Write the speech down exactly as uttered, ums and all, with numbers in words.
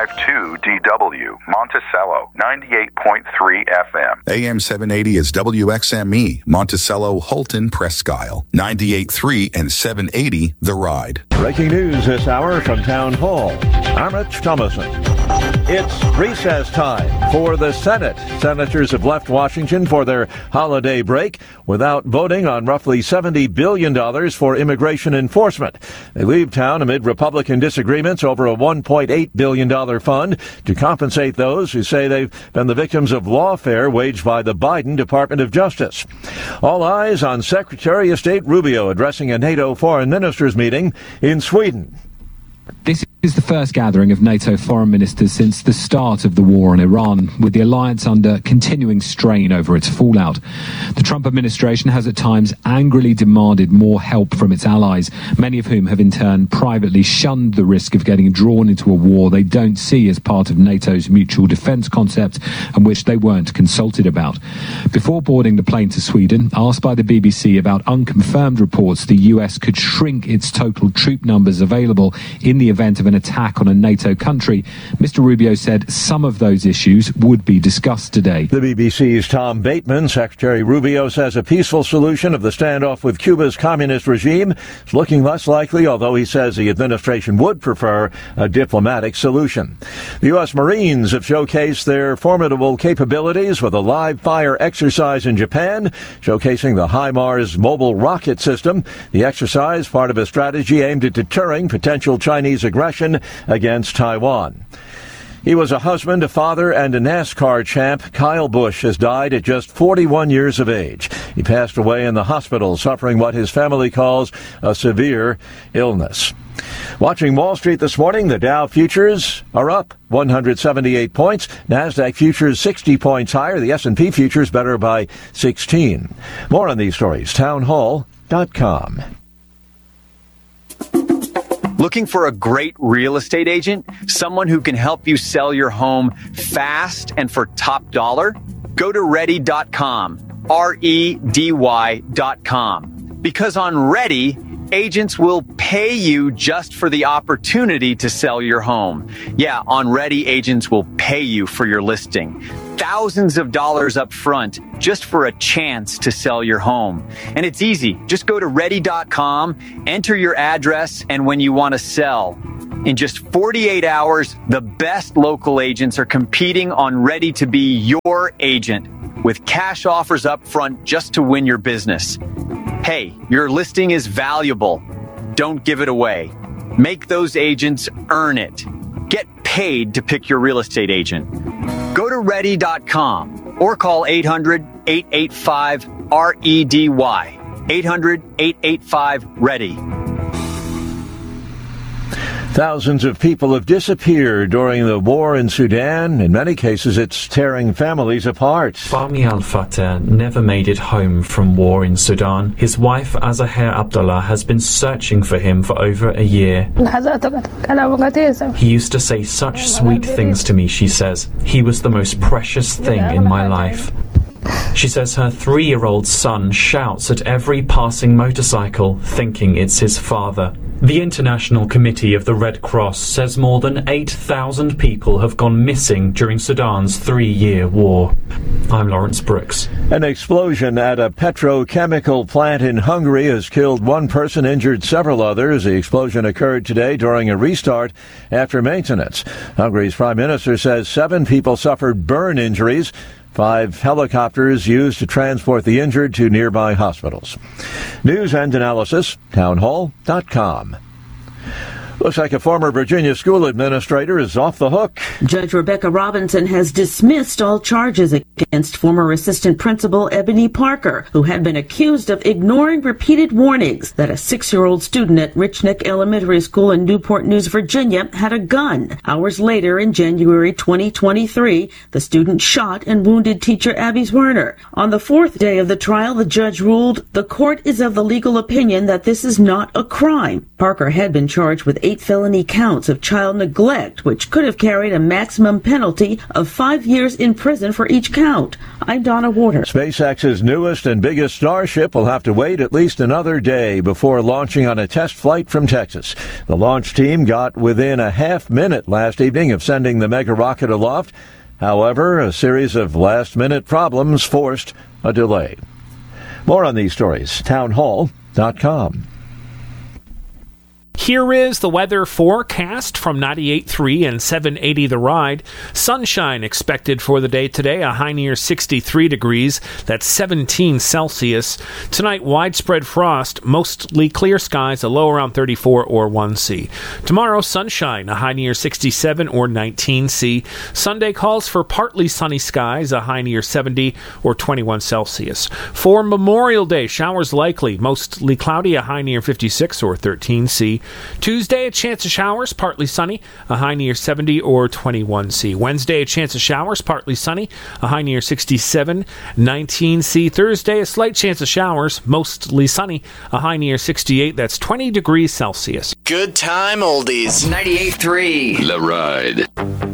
two D W, Monticello, ninety-eight point three F M. A M seven eighty is W X M E, Monticello, Holton, Presque Isle, ninety-eight point three and seven eighty The Ride. Breaking news this hour from Town Hall. I'm Rich Thomason. It's recess time for the Senate. Senators have left Washington for their holiday break without voting on roughly seventy billion dollars for immigration enforcement. They leave town amid Republican disagreements over a one point eight billion dollars fund to compensate those who say they've been the victims of lawfare waged by the Biden Department of Justice. All eyes on Secretary of State Rubio addressing a NATO foreign ministers meeting in Sweden. This is the first gathering of NATO foreign ministers since the start of the war on Iran, with the alliance under continuing strain over its fallout. The Trump administration has at times angrily demanded more help from its allies, many of whom have in turn privately shunned the risk of getting drawn into a war they don't see as part of NATO's mutual defence concept and which they weren't consulted about. Before boarding the plane to Sweden, asked by the B B C about unconfirmed reports the U S could shrink its total troop numbers available in the event of an attack on a NATO country, Mister Rubio said some of those issues would be discussed today. The B B C's Tom Bateman. Secretary Rubio says a peaceful solution of the standoff with Cuba's communist regime is looking less likely, although he says the administration would prefer a diplomatic solution. The U S Marines have showcased their formidable capabilities with a live-fire exercise in Japan, showcasing the HIMARS mobile rocket system. The exercise, part of a strategy aimed at deterring potential Chinese aggression against Taiwan. He was a husband, a father, and a NASCAR champ. Kyle Busch has died at just forty-one years of age. He passed away in the hospital, suffering what his family calls a severe illness. Watching Wall Street this morning, the Dow futures are up one hundred seventy-eight points. NASDAQ futures sixty points higher. The S and P futures better by sixteen. More on these stories, town hall dot com. Looking for a great real estate agent? Someone who can help you sell your home fast and for top dollar? Go to ready dot com, R E D Y dot com. Because on Ready, agents will pay you just for the opportunity to sell your home. Yeah, on Ready, agents will pay you for your listing. Thousands of dollars up front just for a chance to sell your home. And it's easy. Just go to ready dot com, enter your address, and when you want to sell. In just forty-eight hours, the best local agents are competing on Ready to be your agent with cash offers up front just to win your business. Hey, your listing is valuable. Don't give it away. Make those agents earn it. Get paid to pick your real estate agent. Go to ready dot com or call eight hundred, eight eight five, R E D Y. eight hundred, eight eight five, READY. Thousands of people have disappeared during the war in Sudan. In many cases, it's tearing families apart. Fahmi Al-Fateh never made it home from war in Sudan. His wife, Azaher Abdullah, has been searching for him for over a year. He used to say such sweet things to me, she says. He was the most precious thing in my life. She says her three-year-old son shouts at every passing motorcycle, thinking it's his father. The International Committee of the Red Cross says more than eight thousand people have gone missing during Sudan's three-year war. I'm Lawrence Brooks. An explosion at a petrochemical plant in Hungary has killed one person, injured several others. The explosion occurred today during a restart after maintenance. Hungary's prime minister says seven people suffered burn injuries. Five helicopters used to transport the injured to nearby hospitals. News and analysis, town hall dot com. Looks like a former Virginia school administrator is off the hook. Judge Rebecca Robinson has dismissed all charges against former assistant principal Ebony Parker, who had been accused of ignoring repeated warnings that a six-year-old student at Rich Neck Elementary School in Newport News, Virginia, had a gun. Hours later, in January twenty twenty-three, the student shot and wounded teacher Abby Werner. On the fourth day of the trial, the judge ruled the court is of the legal opinion that this is not a crime. Parker had been charged with eight felony counts of child neglect, which could have carried a maximum penalty of five years in prison for each count. I'm Donna Warder. SpaceX's newest and biggest Starship will have to wait at least another day before launching on a test flight from Texas. The launch team got within a half minute last evening of sending the mega rocket aloft. However, a series of last-minute problems forced a delay. More on these stories, townhall dot com. Here is the weather forecast from ninety-eight point three and seven eighty The Ride. Sunshine expected for the day today, a high near sixty-three degrees. That's seventeen Celsius. Tonight, widespread frost, mostly clear skies, a low around thirty-four or one C. Tomorrow, sunshine, a high near sixty-seven or nineteen C. Sunday calls for partly sunny skies, a high near seventy or twenty-one Celsius. For Memorial Day, showers likely, mostly cloudy, a high near fifty-six or thirteen C. Tuesday, a chance of showers, partly sunny, a high near seventy or twenty-one C. Wednesday, a chance of showers, partly sunny, a high near sixty-seven, nineteen C. Thursday, a slight chance of showers, mostly sunny, a high near sixty-eight, that's twenty degrees Celsius. Good time oldies. ninety-eight point three. The Ride.